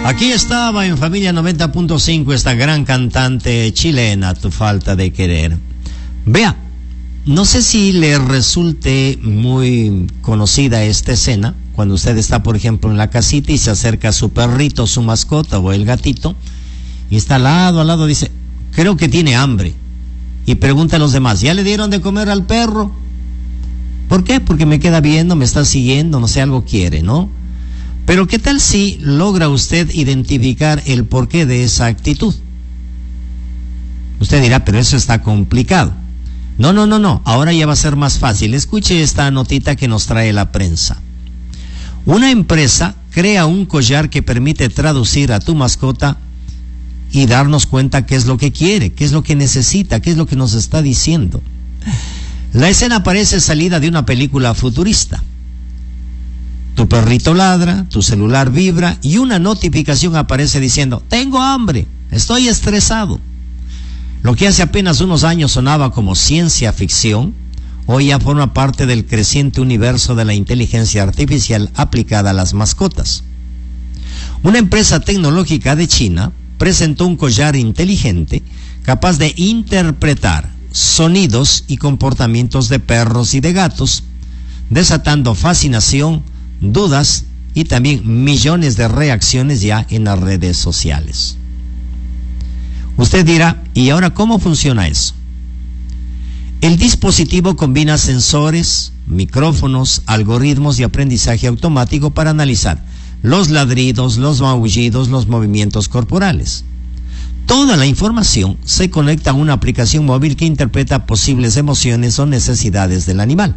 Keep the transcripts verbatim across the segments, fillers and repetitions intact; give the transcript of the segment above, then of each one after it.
Aquí estaba en Familia noventa punto cinco esta gran cantante chilena, Tu falta de querer. Vea, no sé si le resulte muy conocida esta escena, cuando usted está, por ejemplo, en la casita y se acerca a su perrito, su mascota o el gatito, y está al lado, al lado, dice, creo que tiene hambre. Y pregunta a los demás, ¿ya le dieron de comer al perro? ¿Por qué? Porque me queda viendo, me está siguiendo, no sé, algo quiere, ¿no? Pero ¿qué tal si logra usted identificar el porqué de esa actitud? Usted dirá, pero eso está complicado. No, no, no, no, ahora ya va a ser más fácil. Escuche esta notita que nos trae la prensa. Una empresa crea un collar que permite traducir a tu mascota y darnos cuenta qué es lo que quiere, qué es lo que necesita, qué es lo que nos está diciendo. La escena parece salida de una película futurista. Tu perrito ladra, tu celular vibra y una notificación aparece diciendo, tengo hambre, estoy estresado. Lo que hace apenas unos años sonaba como ciencia ficción, hoy ya forma parte del creciente universo de la inteligencia artificial aplicada a las mascotas. Una empresa tecnológica de China presentó un collar inteligente capaz de interpretar sonidos y comportamientos de perros y de gatos, desatando fascinación, dudas y también millones de reacciones ya en las redes sociales. Usted dirá, ¿y ahora cómo funciona eso? El dispositivo combina sensores, micrófonos, algoritmos de aprendizaje automático para analizar los ladridos, los maullidos, los movimientos corporales. Toda la información se conecta a una aplicación móvil que interpreta posibles emociones o necesidades del animal.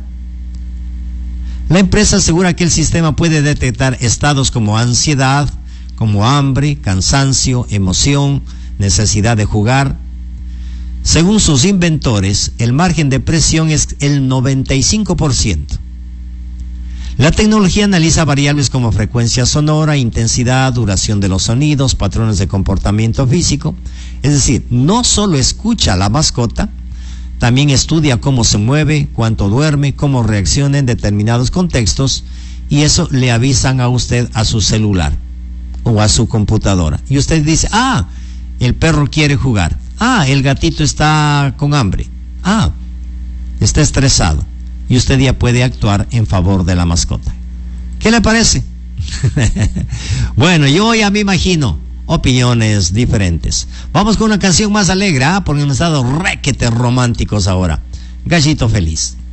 La empresa asegura que el sistema puede detectar estados como ansiedad, como hambre, cansancio, emoción, necesidad de jugar. Según sus inventores, el margen de presión es el noventa y cinco por ciento. La tecnología analiza variables como frecuencia sonora, intensidad, duración de los sonidos, patrones de comportamiento físico. Es decir, no solo escucha a la mascota, también estudia cómo se mueve, cuánto duerme, cómo reacciona en determinados contextos, y eso le avisan a usted a su celular o a su computadora. Y usted dice, ah, el perro quiere jugar. Ah, el gatito está con hambre. Ah, está estresado. Y usted ya puede actuar en favor de la mascota. ¿Qué le parece? Bueno, yo ya me imagino opiniones diferentes. Vamos con una canción más alegre, ¿ah? Porque hemos estado requete románticos ahora. Gallito feliz.